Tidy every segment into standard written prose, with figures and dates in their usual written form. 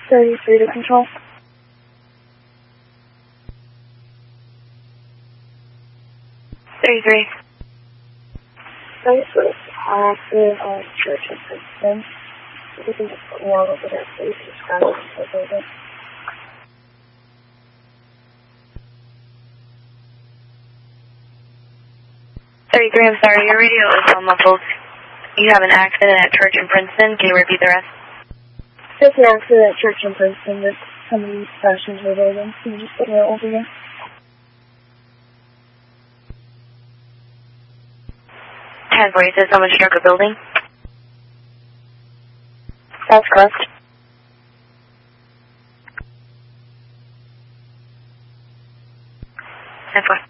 33 to control. 33. Thanks for the accident on Church and Princeton. You can just put me all over there, please. Just grab it and take it. I'm sorry, your radio is all muffled. You have an accident at Church in Princeton. Can you repeat the rest? Just an accident at Church in Princeton that somebody crashed into the building. Can you just put me over there? Has where you said someone struck a building? That's correct. That's what.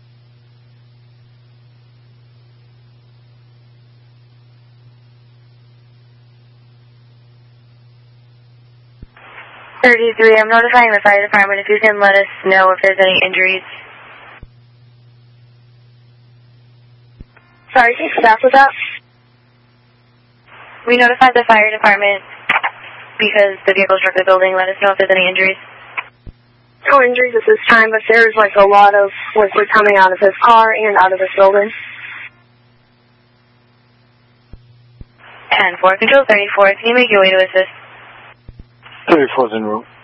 I'm notifying the fire department. If you can let us know if there's any injuries. Sorry, can you stop with that? We notified the fire department because the vehicle struck the building. Let us know if there's any injuries. No injuries at this time, but there's like a lot of liquid coming out of his car and out of this building. And 4 Control 34, can you make your way to assist? 34's en route.